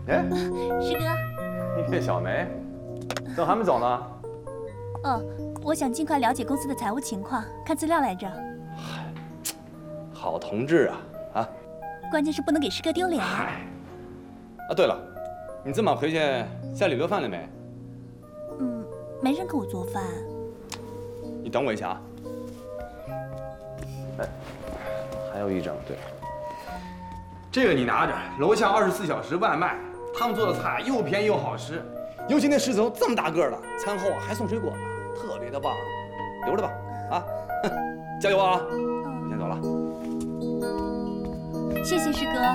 哎， 师哥。 叶小梅，怎么还没走呢？ 哦，我想尽快了解公司的财务情况，看资料来着。 好同志啊！啊， 关键是不能给师哥丢脸。 嗨。啊，对了，你今晚回去家里留饭了没？ 没人给我做饭。 你等我一下啊。哎，还有一张，对，这个你拿着，楼下24小时外卖，他们做的菜又便宜又好吃，尤其那狮子头这么大个的，餐后还送水果呢，特别的棒，留着吧，啊，加油啊！我先走了。 谢谢师哥。